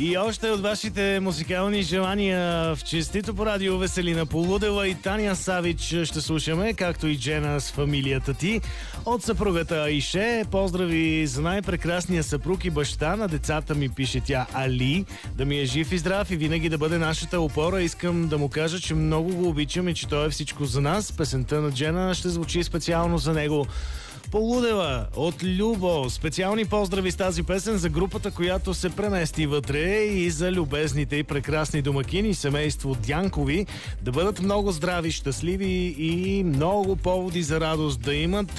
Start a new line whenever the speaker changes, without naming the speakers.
И още от вашите музикални желания в честито по радио Веселина Полудева и Таня Савич ще слушаме, както и Джена с фамилията ти. От съпругата Айше, поздрави за най-прекрасния съпруг и баща на децата ми, пише тя, Али. Да ми е жив и здрав и винаги да бъде нашата опора. Искам да му кажа, че много го обичам и че той е всичко за нас. Песента на Джена ще звучи специално за него. Полудева от Любо. Специални поздрави с тази песен за групата, която се премести вътре, и за любезните и прекрасни домакини, семейство Дянкови. Да бъдат много здрави, щастливи и много поводи за радост да имат.